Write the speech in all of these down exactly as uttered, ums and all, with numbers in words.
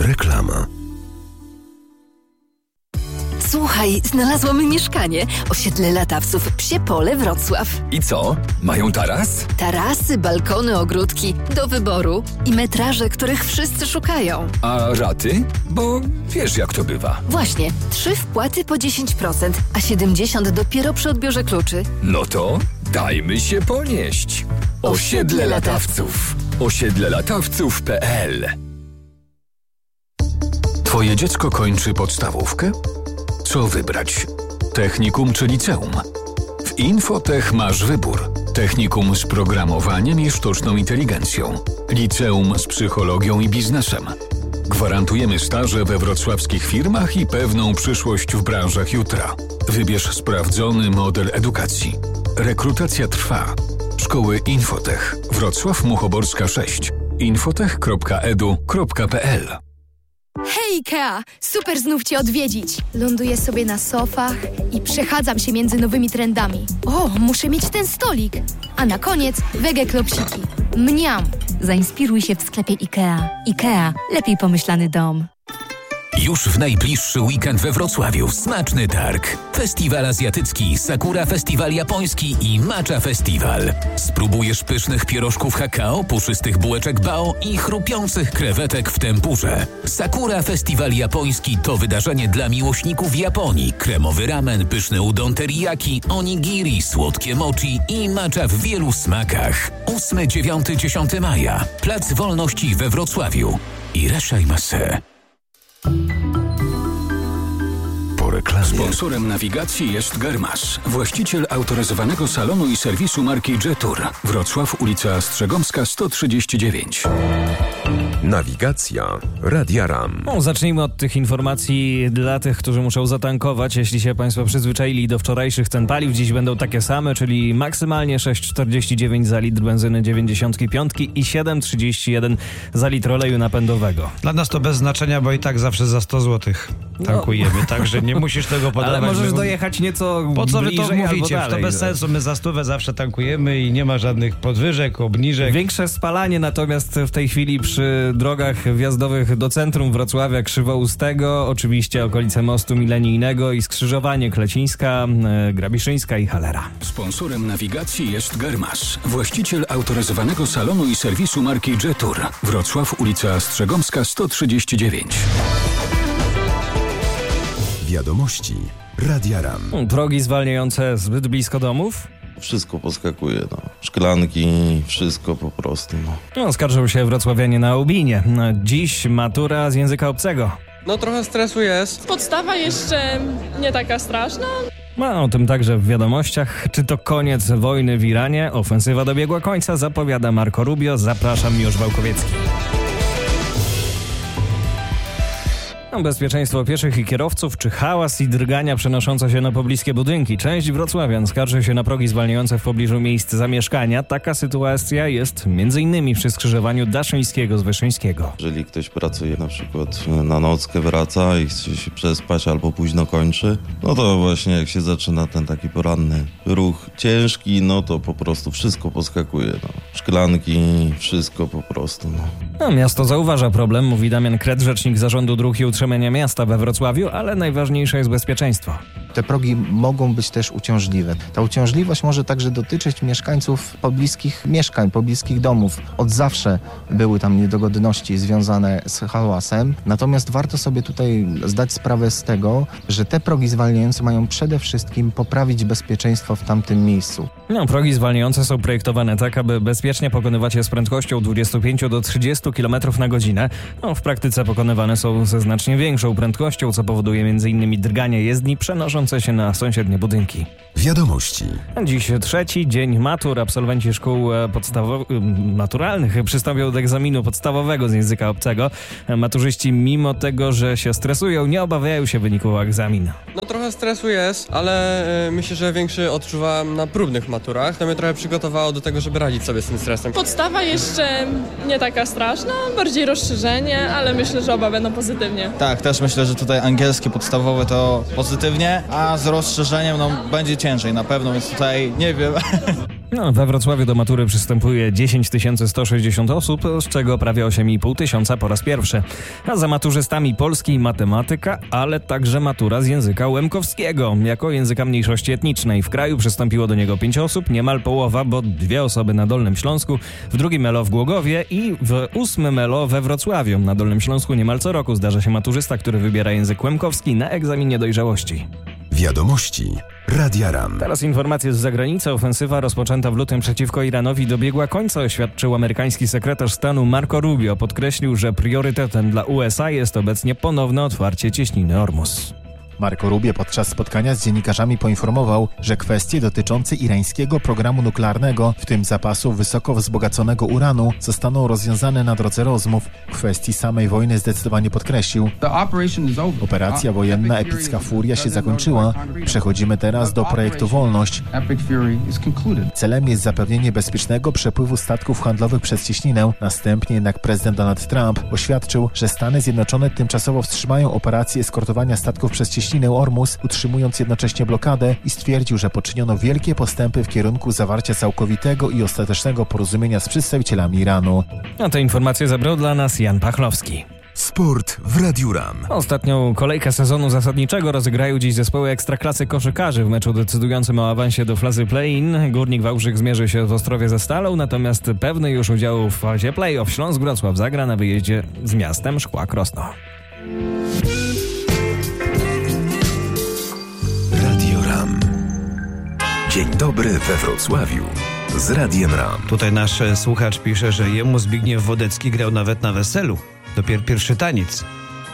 Reklama. Słuchaj, znalazłam mieszkanie. Osiedle Latawców, Psie Pole, Wrocław. I co? Mają taras? Tarasy, balkony, ogródki. Do wyboru. I metraże, których wszyscy szukają. A raty? Bo wiesz jak to bywa. Właśnie. Trzy wpłaty po dziesięć procent, a siedemdziesiąt procent dopiero przy odbiorze kluczy. No to dajmy się ponieść. Osiedle Latawców. osiedle latawców kropka p l. Twoje dziecko kończy podstawówkę? Co wybrać? Technikum czy liceum? W Infotech masz wybór. Technikum z programowaniem i sztuczną inteligencją. Liceum z psychologią i biznesem. Gwarantujemy staże we wrocławskich firmach i pewną przyszłość w branżach jutra. Wybierz sprawdzony model edukacji. Rekrutacja trwa. Szkoły Infotech. Wrocław Muchoborska sześć. infotech kropka edu kropka p l. Hej Ikea! Super znów Cię odwiedzić. Ląduję sobie na sofach i przechadzam się między nowymi trendami. O, muszę mieć ten stolik. A na koniec wege klopsiki. Mniam! Zainspiruj się w sklepie Ikea. Ikea. Lepiej pomyślany dom. Już w najbliższy weekend we Wrocławiu smaczny targ. Festiwal azjatycki, Sakura Festiwal japoński i Matcha Festiwal. Spróbujesz pysznych pierożków Hakao, puszystych bułeczek Bao i chrupiących krewetek w tempurze. Sakura Festiwal japoński to wydarzenie dla miłośników Japonii. Kremowy ramen, pyszny udon teriyaki, onigiri, słodkie mochi i matcha w wielu smakach. ósmego, dziewiątego, dziesiątego maja. Plac Wolności we Wrocławiu. Irashaimase. Po reklamie. Sponsorem nawigacji jest Germas, właściciel autoryzowanego salonu i serwisu marki Jetour. Wrocław, ulica Strzegomska sto trzydzieści dziewięć. Nawigacja Radia RAM. No, zacznijmy od tych informacji dla tych, którzy muszą zatankować. Jeśli się Państwo przyzwyczaili do wczorajszych cen paliw, dziś będą takie same, czyli maksymalnie sześć czterdzieści dziewięć za litr benzyny dziewięćdziesiąt pięć i siedem trzydzieści jeden za litr oleju napędowego. Dla nas to bez znaczenia, bo i tak zawsze za sto złotych tankujemy, no. Także nie musisz tego podawać. Ale możesz dojechać nieco po co wy to mówicie? Dalej, to bez sensu. My za stówę zawsze tankujemy i nie ma żadnych podwyżek, obniżek. Większe spalanie natomiast w tej chwili przy drogach wjazdowych do centrum Wrocławia, Krzywoustego, oczywiście okolice mostu milenijnego i skrzyżowanie Klecińska, Grabiszyńska i Halera. Sponsorem nawigacji jest Germas, właściciel autoryzowanego salonu i serwisu marki Jetour. Wrocław, ulica Strzegomska sto trzydzieści dziewięć. Wiadomości Radia RAM. Progi zwalniające zbyt blisko domów? Wszystko poskakuje, no. Szklanki, wszystko po prostu, no. No, skarżą się wrocławianie na Aubinie. No, dziś matura z języka obcego. No trochę stresu jest. Podstawa jeszcze nie taka straszna. No, o tym także w wiadomościach. Czy to koniec wojny w Iranie? Ofensywa dobiegła końca, zapowiada Marco Rubio. Zapraszam, Miłosz Wałkowiecki. Bezpieczeństwo pieszych i kierowców, czy hałas i drgania przenoszące się na pobliskie budynki. Część wrocławian skarży się na progi zwalniające w pobliżu miejsc zamieszkania. Taka sytuacja jest m.in. przy skrzyżowaniu Daszyńskiego z Wyszyńskiego. Jeżeli ktoś pracuje na przykład na nockę, wraca i chce się przespać albo późno kończy, no to właśnie jak się zaczyna ten taki poranny ruch ciężki, no to po prostu wszystko poskakuje. No. Szklanki, wszystko po prostu. No. No, miasto zauważa problem, mówi Damian Kret, rzecznik Zarządu Dróg i Utrzymania Miasta we Wrocławiu, ale najważniejsze jest bezpieczeństwo. Te progi mogą być też uciążliwe. Ta uciążliwość może także dotyczyć mieszkańców pobliskich mieszkań, pobliskich domów. Od zawsze były tam niedogodności związane z hałasem, natomiast warto sobie tutaj zdać sprawę z tego, że te progi zwalniające mają przede wszystkim poprawić bezpieczeństwo w tamtym miejscu. No, progi zwalniające są projektowane tak, aby bezpiecznie pokonywać je z prędkością dwudziestu pięciu do trzydziestu kilometrów na godzinę. No, w praktyce pokonywane są ze znacznie większą prędkością, co powoduje m.in. drganie jezdni przenoszące się na sąsiednie budynki. Wiadomości. Dziś trzeci dzień matur. Absolwenci szkół podstawowych, maturalnych przystąpią do egzaminu podstawowego z języka obcego. Maturzyści, mimo tego, że się stresują, nie obawiają się wyniku egzaminu. No trochę stresu jest, ale y, myślę, że większy odczuwam na próbnych maturach. To mnie trochę przygotowało do tego, żeby radzić sobie z tym stresem. Podstawa jeszcze nie taka straszna, bardziej rozszerzenie, ale myślę, że oba będą pozytywnie. Tak, też myślę, że tutaj angielskie podstawowe to pozytywnie, a z rozszerzeniem no będzie ciężej na pewno, więc tutaj nie wiem. No, we Wrocławiu do matury przystępuje dziesięć tysięcy sto sześćdziesiąt osób, z czego prawie osiem i pół tysiąca po raz pierwszy. A za maturzystami polski i matematyka, ale także matura z języka łemkowskiego, jako języka mniejszości etnicznej. W kraju przystąpiło do niego pięć osób, niemal połowa, bo dwie osoby na Dolnym Śląsku, w drugim Elo w Głogowie i w ósmym Elo we Wrocławiu. Na Dolnym Śląsku niemal co roku zdarza się maturzysta, który wybiera język łemkowski na egzaminie dojrzałości. Wiadomości Radia RAM. Teraz informacje z zagranicy. Ofensywa rozpoczęta w lutym przeciwko Iranowi dobiegła końca, oświadczył amerykański sekretarz stanu Marco Rubio. Podkreślił, że priorytetem dla U S A jest obecnie ponowne otwarcie cieśniny Ormus. Marco Rubio podczas spotkania z dziennikarzami poinformował, że kwestie dotyczące irańskiego programu nuklearnego, w tym zapasu wysoko wzbogaconego uranu, zostaną rozwiązane na drodze rozmów. W kwestii samej wojny zdecydowanie podkreślił: operacja wojenna Epicka Furia się zakończyła. Przechodzimy teraz do projektu Wolność. Celem jest zapewnienie bezpiecznego przepływu statków handlowych przez cieśninę. Następnie jednak prezydent Donald Trump oświadczył, że Stany Zjednoczone tymczasowo wstrzymają operację eskortowania statków przez cieśninę Ormus, utrzymując jednocześnie blokadę, i stwierdził, że poczyniono wielkie postępy w kierunku zawarcia całkowitego i ostatecznego porozumienia z przedstawicielami Iranu. A te informacje zabrał dla nas Jan Pachlowski. Sport w Radiu RAM. Ostatnią kolejkę sezonu zasadniczego rozegrają dziś zespoły Ekstraklasy koszykarzy w meczu decydującym o awansie do fazy play-in. Górnik Wałbrzych zmierzy się w Ostrowie ze Stalą, natomiast pewny już udziału w fazie play-off Śląsk Wrocław zagra na wyjeździe z miastem Szkła Krosno. Radio RAM. Dzień dobry we Wrocławiu z Radiem RAM. Tutaj nasz słuchacz pisze, że jemu Zbigniew Wodecki grał nawet na weselu. Dopiero pierwszy taniec.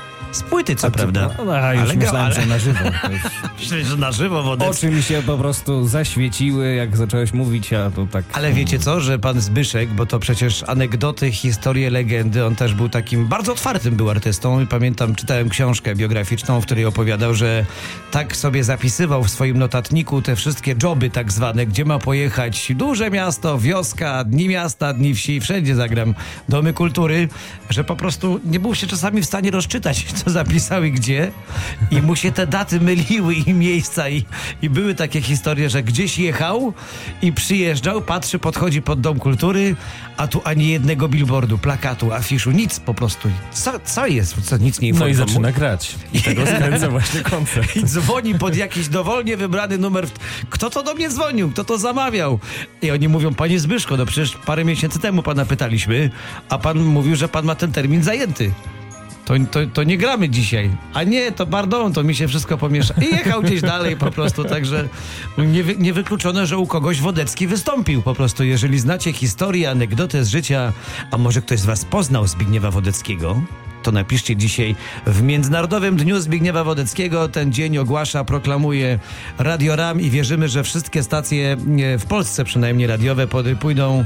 Z płyty, co a prawda. No, a już ale myślałem, ale... że na żywo. Myślę, że na żywo Wodecki. Oczy mi się po prostu zaświeciły, jak zacząłeś mówić, a to tak... Ale wiecie co, że pan Zbyszek, bo to przecież anegdoty, historie, legendy, on też był takim bardzo otwartym był artystą i pamiętam, czytałem książkę biograficzną, w której opowiadał, że tak sobie zapisywał w swoim notatniku te wszystkie joby tak zwane, gdzie ma pojechać duże miasto, wioska, dni miasta, dni wsi, wszędzie zagram domy kultury, że po prostu nie był się czasami w stanie rozczytać, co zapisał i gdzie, i mu się te daty myliły i miejsca i, i były takie historie, że gdzieś jechał i przyjeżdżał, patrzy, podchodzi pod dom kultury, a tu ani jednego billboardu, plakatu, afiszu, nic po prostu. Co, co jest? Co, nic nie informuje. No i zaczyna grać. I tego skręca właśnie koncert. I dzwoni pod jakiś dowolnie wybrany numer. Kto to do mnie dzwonił? Kto to zamawiał? I oni mówią: panie Zbyszko, no przecież parę miesięcy temu pana pytaliśmy, a pan mówił, że pan ma ten termin zajęty. To, to, to nie gramy dzisiaj. A nie, to pardon, to mi się wszystko pomiesza. I jechał gdzieś dalej po prostu, także nie, niewykluczone, że u kogoś Wodecki wystąpił po prostu. Jeżeli znacie historię, anegdotę z życia, a może ktoś z was poznał Zbigniewa Wodeckiego, to napiszcie dzisiaj w Międzynarodowym Dniu Zbigniewa Wodeckiego. Ten dzień ogłasza, proklamuje Radio RAM i wierzymy, że wszystkie stacje w Polsce przynajmniej radiowe pójdą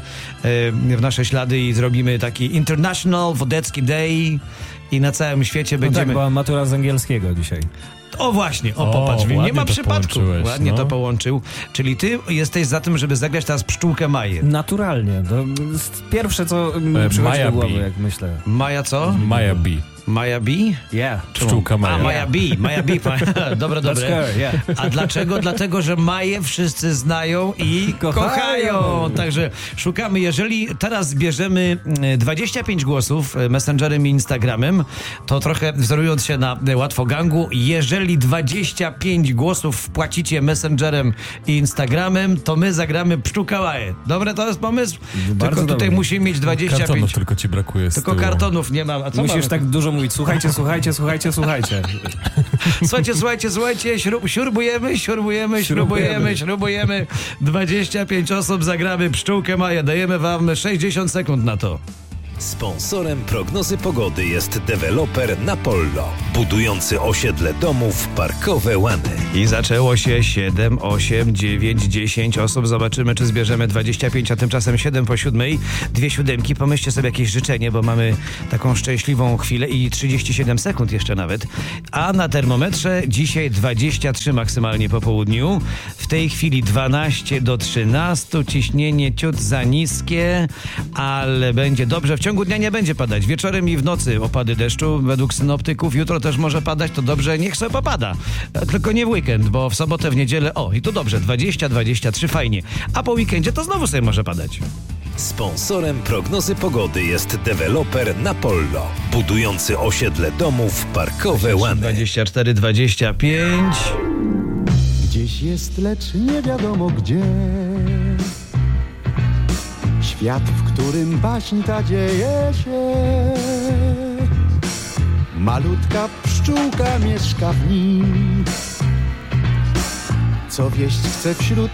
w nasze ślady i zrobimy taki International Wodecki Day i na całym świecie no będziemy... tak, była matura z angielskiego dzisiaj. O właśnie, o, o popatrz, nie ma przypadku. Ładnie no. to połączył. Czyli ty jesteś za tym, żeby zagrać teraz Pszczółkę Maję. Naturalnie. To jest pierwsze, co mi e, przychodzi do głowy, jak myślę. Maja co? Maja B. Maja B? Yeah. Pszczółka Maja. A, Maja B, Maja B. Dobre, dobre. Her, yeah. A dlaczego? Dlatego, że Maję wszyscy znają i kochają. kochają. Także szukamy, jeżeli teraz zbierzemy dwadzieścia pięć głosów Messengerem i Instagramem, to trochę wzorując się na Łatwogangu, jeżeli dwadzieścia pięć głosów wpłacicie Messengerem i Instagramem, to my zagramy Pszczółka Maję. Dobre to jest pomysł? Bardzo tylko tutaj dobry. musimy mieć dwadzieścia pięć. Kartonów tylko ci brakuje. Tylko kartonów nie ma. A co Musisz mamy? tak dużo mówić. Słuchajcie, słuchajcie, słuchajcie, słuchajcie. Słuchajcie, słuchajcie, słuchajcie. Śrub, śrubujemy, śrubujemy, śrubujemy, śrubujemy. dwadzieścia pięć osób, zagramy Pszczółkę Maję. Dajemy wam sześćdziesiąt sekund na to. Sponsorem prognozy pogody jest deweloper Napollo, budujący osiedle domów parkowe Łany. I zaczęło się siedem, osiem, dziewięć, dziesięć osób. Zobaczymy, czy zbierzemy dwadzieścia pięć, a tymczasem siedem po siódmej. Dwie siódemki. Pomyślcie sobie jakieś życzenie, bo mamy taką szczęśliwą chwilę i trzydzieści siedem sekund jeszcze nawet. A na termometrze dzisiaj dwadzieścia trzy maksymalnie po południu. W tej chwili dwanaście do trzynastu. Ciśnienie ciut za niskie, ale będzie dobrze. W ciągu ciągu dnia nie będzie padać. Wieczorem i w nocy opady deszczu. Według synoptyków jutro też może padać, to dobrze, niech sobie popada. Tylko nie w weekend, bo w sobotę, w niedzielę, o i to dobrze, dwadzieścia dwadzieścia trzy fajnie. A po weekendzie to znowu sobie może padać. Sponsorem prognozy pogody jest deweloper Napollo, budujący osiedle domów parkowe Łany. dwadzieścia cztery dwadzieścia pięć. Gdzieś jest, lecz nie wiadomo gdzie. Świat, w którym baśń ta dzieje się. Malutka pszczółka mieszka w nim, co wieść chce wśród